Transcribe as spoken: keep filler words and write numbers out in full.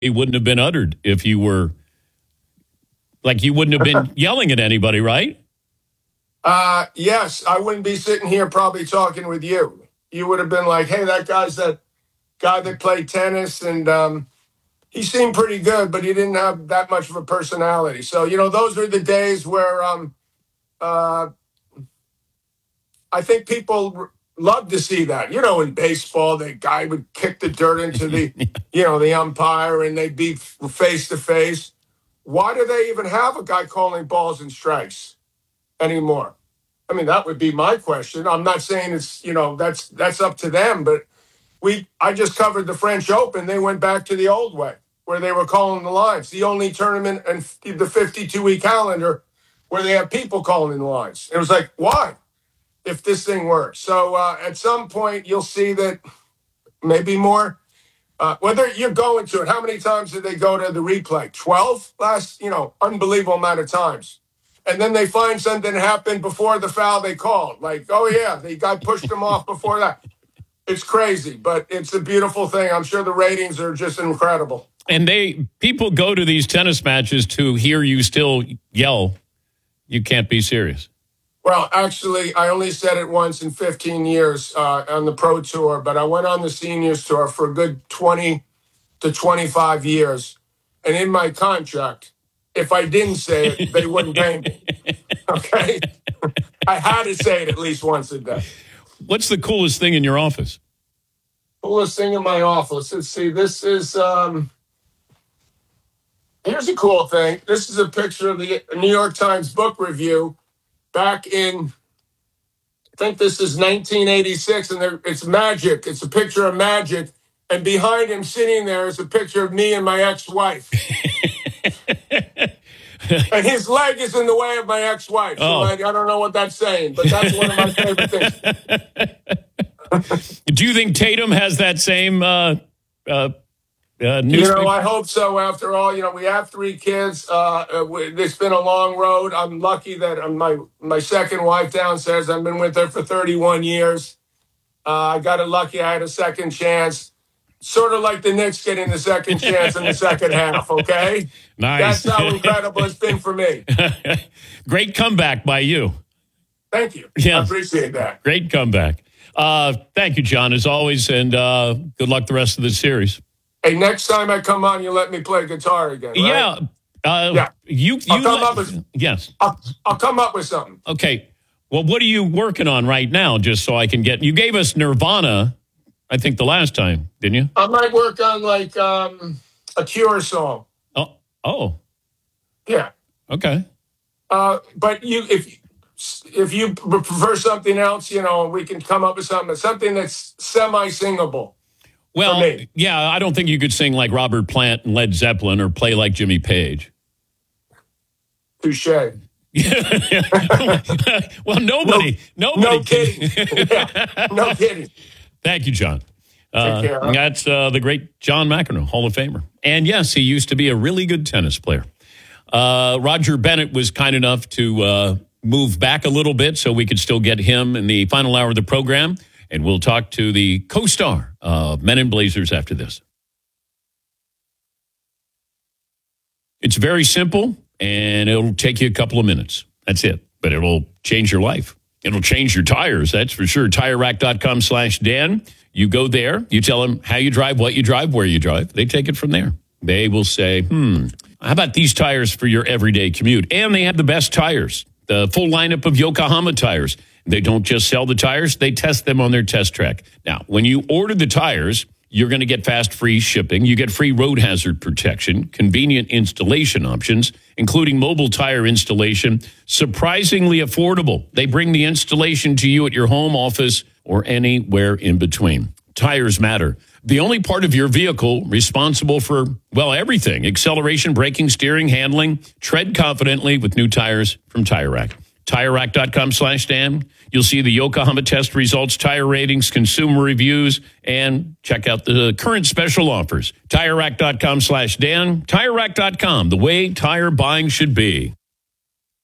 he wouldn't have been uttered if you were, like, you wouldn't have been yelling at anybody, right? Uh, yes, I wouldn't be sitting here probably talking with you. You would have been like, hey, that guy's that guy that played tennis, and um, he seemed pretty good, but he didn't have that much of a personality. So, you know, those were the days where um, uh, I think people r- love to see that. You know, in baseball, the guy would kick the dirt into the, you know, the umpire, and they'd be face to face. Why do they even have a guy calling balls and strikes anymore? I mean, that would be my question. I'm not saying it's, you know, that's that's up to them, but we I just covered the French Open. They went back to the old way where they were calling the lines. The only tournament in the fifty-two week calendar where they have people calling the lines. It was like, why? If this thing works. So uh, at some point, you'll see that maybe more. Uh, whether you're going to it, how many times did they go to the replay? twelve last, you know, unbelievable amount of times. And then they find something happened before the foul they called. Like, oh, yeah, the guy pushed him off before that. It's crazy, but it's a beautiful thing. I'm sure the ratings are just incredible. And they people go to these tennis matches to hear you still yell, you can't be serious. Well, actually, I only said it once in fifteen years uh, on the Pro Tour, but I went on the Seniors Tour for a good twenty to twenty-five years. And in my contract, if I didn't say it, they wouldn't pay me. Okay? I had to say it at least once a day. What's the coolest thing in your office? Coolest thing in my office. Let's see. This is, um, here's a cool thing. This is a picture of the New York Times book review back in, I think this is nineteen eighty-six, and there, it's Magic. It's a picture of Magic. And behind him sitting there is a picture of me and my ex-wife. And his leg is in the way of my ex-wife. So Oh. like, I don't know what that's saying, but that's one of my favorite things. Do you think Tatum has that same uh, uh, uh, You know, I hope so. After all, you know, we have three kids. Uh, it's been a long road. I'm lucky that my my second wife downstairs, I've been with her for thirty-one years. Uh, I got it lucky. I had a second chance. Sort of like the Knicks getting the second chance in the second half, okay? Nice. That's how incredible it's been for me. Great comeback by you. Thank you. Yeah. I appreciate that. Great comeback. Uh, thank you, John, as always, and uh, good luck the rest of the series. Hey, next time I come on, you let me play guitar again, right? Yeah. Uh, yeah. You, you I'll come let, up with, yes. I'll, I'll come up with something. Okay. Well, what are you working on right now, just so I can get... You gave us Nirvana, I think, the last time, didn't you? I might work on, like, um, a Cure song. Oh. Oh. Yeah. Okay. Uh, but you, if if you prefer something else, you know, we can come up with something, something that's semi-singable. Well, yeah, I don't think you could sing like Robert Plant and Led Zeppelin or play like Jimmy Page. Touche. Well, nobody, no, nobody. No kidding. Yeah, no kidding. Thank you, John. Uh, Take care, huh? That's uh, the great John McEnroe, Hall of Famer. And yes, he used to be a really good tennis player. Uh, Roger Bennett was kind enough to uh, move back a little bit so we could still get him in the final hour of the program. And we'll talk to the co-star of Men in Blazers after this. It's very simple, and it'll take you a couple of minutes. That's it. But it'll change your life. It'll change your tires, that's for sure. Tire Rack dot com slash Dan. You go there. You tell them how you drive, what you drive, where you drive. They take it from there. They will say, hmm, how about these tires for your everyday commute? And they have the best tires, the full lineup of Yokohama tires. They don't just sell the tires, they test them on their test track. Now, when you order the tires, you're going to get fast, free shipping. You get free road hazard protection, convenient installation options, including mobile tire installation, surprisingly affordable. They bring the installation to you at your home, office, or anywhere in between. Tires matter. The only part of your vehicle responsible for, well, everything. Acceleration, braking, steering, handling. Tread confidently with new tires from Tire Rack. Tire Rack dot com slash Dan. You'll see the Yokohama test results, tire ratings, consumer reviews, and check out the current special offers. Tire Rack dot com slash Dan. Tire Rack dot com, the way tire buying should be.